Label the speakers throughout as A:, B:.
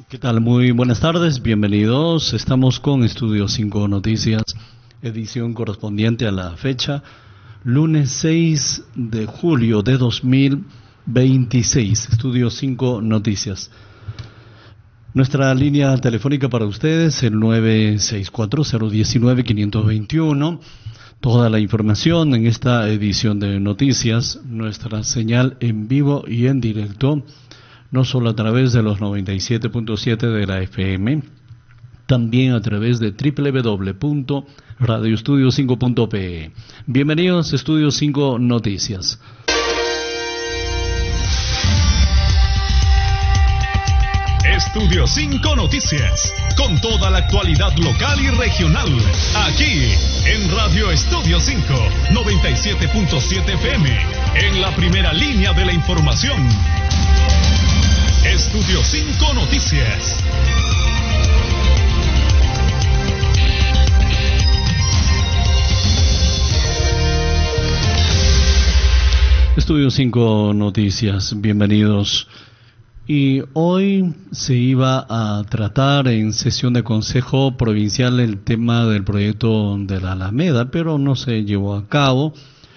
A: ¿Qué tal? Muy buenas tardes, bienvenidos. Estamos con Estudio 5 Noticias, edición correspondiente a la fecha, lunes 6 de julio de 2026. Estudio 5 Noticias. Nuestra línea telefónica para ustedes, el 964-019-521. Toda la información en esta edición de noticias, nuestra señal en vivo y en directo, no solo a través de los 97.7 de la FM, también a través de www.radioestudio5.pe. Bienvenidos a Estudio 5 Noticias.
B: Estudio 5 Noticias, con toda la actualidad local y regional, aquí en Radio Estudio 5, 97.7 FM, en la primera línea de la información. Estudio 5 Noticias.
A: Estudio 5 Noticias, bienvenidos. Y hoy se iba a tratar en sesión de Consejo Provincial el tema del proyecto de la Alameda, pero no se llevó a cabo.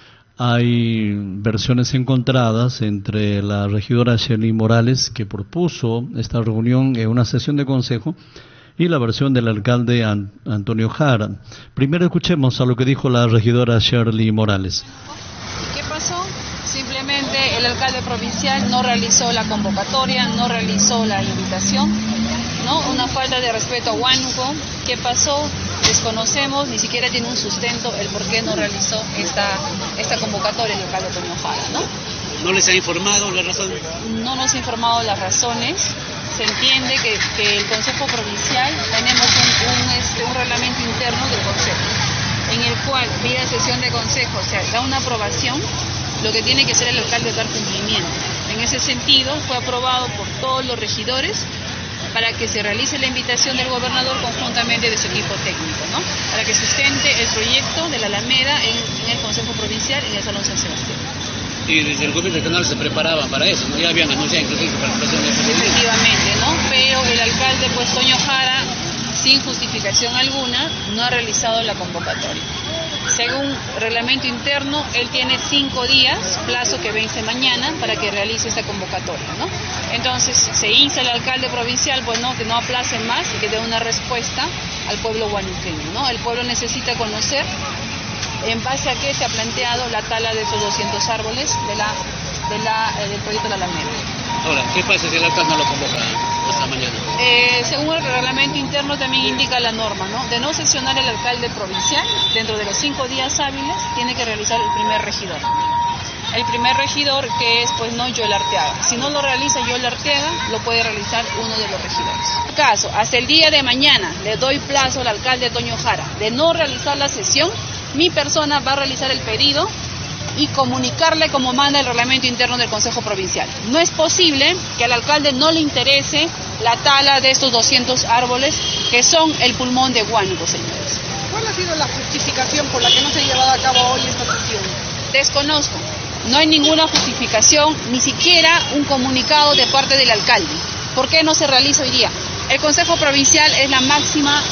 A: Hay versiones encontradas entre la regidora Sherly Morales, que propuso esta reunión en una sesión de consejo, y la versión del alcalde Antonio Jara. Primero escuchemos a lo que dijo la regidora Sherly Morales.
C: ¿Qué pasó? Simplemente el alcalde provincial no realizó la convocatoria, no realizó la invitación, ¿no? Una falta de respeto a Huánuco. ¿Qué pasó? Desconocemos, ni siquiera tiene un sustento el por qué no realizó esta convocatoria el alcalde Antonio Jara, ¿no?
D: ¿No les ha informado las razones?
C: No nos ha informado las razones. Se entiende que el Consejo Provincial tenemos un reglamento interno del Consejo, en el cual, vía sesión de Consejo, o sea, da una aprobación, lo que tiene que hacer el alcalde es dar cumplimiento. En ese sentido, fue aprobado por todos los regidores para que se realice la invitación del gobernador conjuntamente de su equipo técnico, ¿no? Para que sustente el proyecto de la Alameda en el Consejo Provincial en el Salón San Sebastián.
D: Y desde el gobierno regional se preparaban para eso, ¿no? Ya habían anunciado inclusive su participación en ese proyecto.
C: Efectivamente, ¿no? Pero el alcalde, pues, Toño Jara, sin justificación alguna, no ha realizado la convocatoria. Según reglamento interno, él tiene 5 días, plazo que vence mañana, para que realice esta convocatoria, ¿no? Entonces, se insta al alcalde provincial, pues, ¿no?, que no aplace más y que dé una respuesta al pueblo huanuqueño, ¿no? El pueblo necesita conocer en base a qué se ha planteado la tala de esos 200 árboles del proyecto de la Alameda.
D: Ahora, ¿qué pasa si el alcalde no lo convoca hasta mañana?
C: Según el reglamento interno también indica la norma, ¿no? De no sesionar el alcalde provincial, dentro de los 5 días hábiles, tiene que realizar el primer regidor. El primer regidor, que es, pues, no, Joel Arteaga. Si no lo realiza Joel Arteaga, lo puede realizar uno de los regidores. En caso, hasta el día de mañana, le doy plazo al alcalde Toño Jara de no realizar la sesión, mi persona va a realizar el pedido y comunicarle como manda el reglamento interno del Consejo Provincial. No es posible que al alcalde no le interese la tala de estos 200 árboles que son el pulmón de Huánuco, señores.
E: ¿Cuál ha sido la justificación por la que no se ha llevado a cabo hoy esta sesión?
C: Desconozco. No hay ninguna justificación, ni siquiera un comunicado de parte del alcalde. ¿Por qué no se realiza hoy día? El Consejo Provincial es la máxima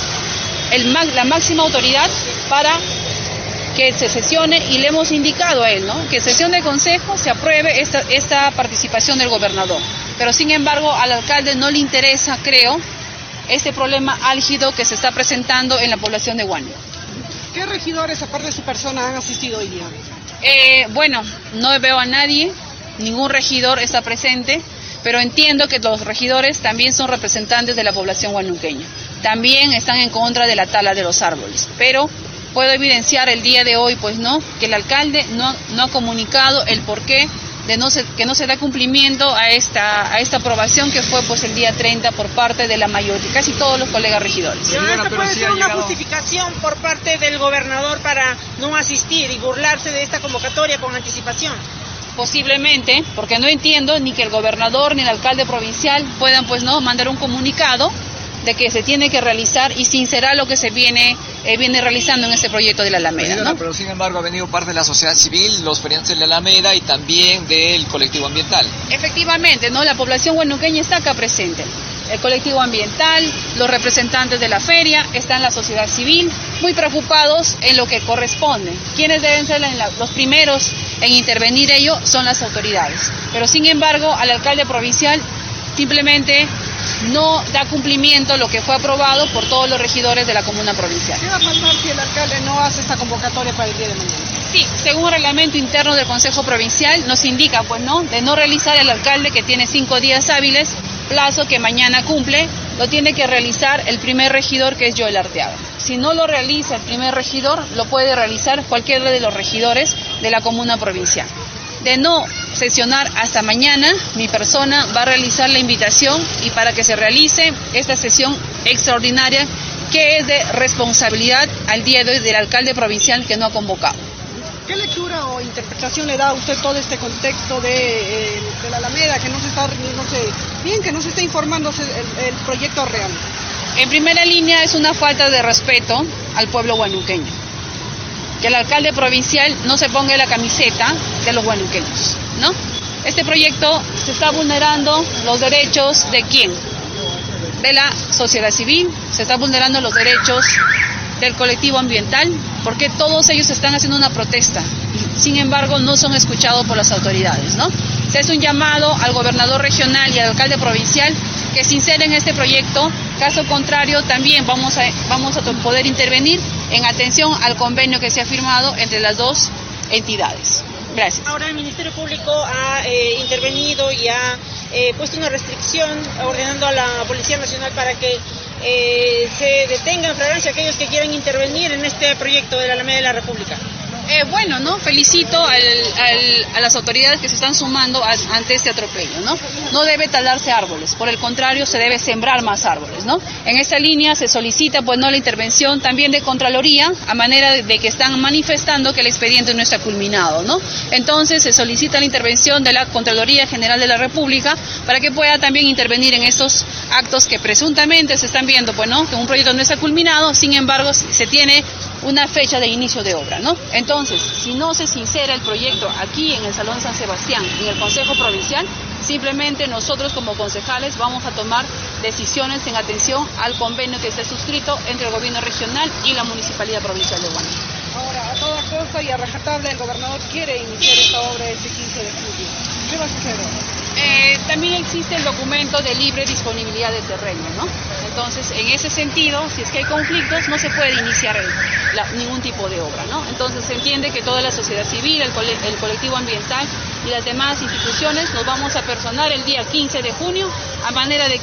C: autoridad para que se sesione, y le hemos indicado a él, ¿no?, que en sesión de consejo se apruebe esta participación del gobernador. Pero sin embargo al alcalde no le interesa, creo, este problema álgido que se está presentando en la población de Huánuco.
E: ¿Qué regidores, aparte de su persona, han asistido hoy día?
C: Bueno, no veo a nadie, ningún regidor está presente, pero entiendo que los regidores también son representantes de la población huanuqueña. También están en contra de la tala de los árboles, pero puedo evidenciar el día de hoy, pues, no, que el alcalde no ha comunicado el porqué de que no se da cumplimiento a esta aprobación que fue, pues, el día 30 por parte de la mayoría, casi todos los colegas regidores.
E: ¿Esta puede ser una justificación por parte del gobernador para no asistir y burlarse de esta convocatoria con anticipación?
C: Posiblemente, porque no entiendo ni que el gobernador ni el alcalde provincial puedan, pues, no, mandar un comunicado de que se tiene que realizar y sincerar lo que se viene realizando en este proyecto de la Alameda, ¿no?
F: Pero sin embargo ha venido parte de la sociedad civil, los feriantes de la Alameda y también del colectivo ambiental.
C: Efectivamente, ¿no? La población huanuqueña está acá presente. el colectivo ambiental, los representantes de la feria, están la sociedad civil, muy preocupados en lo que corresponde. Quienes deben ser los primeros en intervenir ello son las autoridades. Pero sin embargo, al alcalde provincial simplemente no da cumplimiento a lo que fue aprobado por todos los regidores de la comuna provincial.
E: ¿Qué va a pasar si el alcalde no hace esta convocatoria para el día de mañana?
C: Sí, según el reglamento interno del Consejo Provincial nos indica, de no realizar el alcalde, que tiene 5 días hábiles, plazo que mañana cumple, lo tiene que realizar el primer regidor, que es Joel Arteaga. Si no lo realiza el primer regidor, lo puede realizar cualquiera de los regidores de la comuna provincial. De no sesionar hasta mañana, mi persona va a realizar la invitación y para que se realice esta sesión extraordinaria, que es de responsabilidad al día de hoy del alcalde provincial que no ha convocado.
E: ¿Qué lectura o interpretación le da a usted todo este contexto de la Alameda, que no se está informando el proyecto real?
C: En primera línea es una falta de respeto al pueblo huanuqueño. Que el alcalde provincial no se ponga la camiseta de los huanuqueños, ¿no? Este proyecto se está vulnerando los derechos ¿de quién? De la sociedad civil, se está vulnerando los derechos del colectivo ambiental, porque todos ellos están haciendo una protesta y sin embargo no son escuchados por las autoridades, ¿no? Se hace un llamado al gobernador regional y al alcalde provincial que se inseren en este proyecto, caso contrario también vamos a poder intervenir en atención al convenio que se ha firmado entre las dos entidades. Gracias.
E: Ahora el Ministerio Público ha intervenido y ha puesto una restricción ordenando a la Policía Nacional para que se detengan en flagrancia aquellos que quieran intervenir en este proyecto de la Alameda de la República.
C: Felicito a las autoridades que se están sumando ante este atropello, ¿no? No debe talarse árboles, por el contrario se debe sembrar más árboles, ¿no? En esta línea se solicita la intervención también de Contraloría, a manera de que están manifestando que el expediente no está culminado, ¿no? Entonces se solicita la intervención de la Contraloría General de la República para que pueda también intervenir en estos actos que presuntamente se están viendo, que un proyecto no está culminado, sin embargo se tiene una fecha de inicio de obra, ¿no? Entonces, si no se sincera el proyecto aquí en el Salón San Sebastián, en el Consejo Provincial, simplemente nosotros como concejales vamos a tomar decisiones en atención al convenio que se ha suscrito entre el gobierno regional y la Municipalidad Provincial de Huánuco.
E: Ahora, a toda costa y a rajatabla, el gobernador quiere iniciar esta obra este 15 de julio. ¿Qué va a suceder?
C: También existe el documento de libre disponibilidad de terreno, ¿no? Entonces, en ese sentido, si es que hay conflictos, no se puede iniciar ningún tipo de obra, ¿no? Entonces, se entiende que toda la sociedad civil, el colectivo ambiental y las demás instituciones nos vamos a personar el día 15 de junio a manera de